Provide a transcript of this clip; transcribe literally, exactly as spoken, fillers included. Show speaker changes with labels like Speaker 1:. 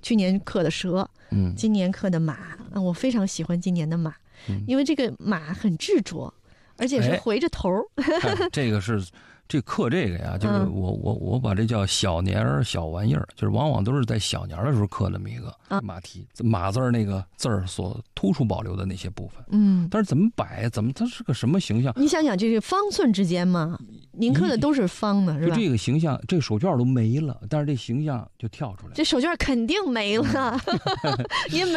Speaker 1: 去年刻的蛇，
Speaker 2: 嗯，
Speaker 1: 今年刻的马，啊，我非常喜欢今年的马，
Speaker 2: 嗯、
Speaker 1: 因为这个马很执着，而且是回着头。
Speaker 2: 哎、这个是。这刻这个呀，就是我我我把这叫小年儿小玩意儿，就是往往都是在小年的时候刻那么一个马蹄，马字儿那个字儿所突出保留的那些部分。
Speaker 1: 嗯，
Speaker 2: 但是怎么摆，怎么它是个什么形象？
Speaker 1: 你想想，这个方寸之间嘛，您刻的都是方的，是吧？
Speaker 2: 就这个形象，这个手绢都没了，但是这形象就跳出来了。
Speaker 1: 这手绢肯定没了，因为没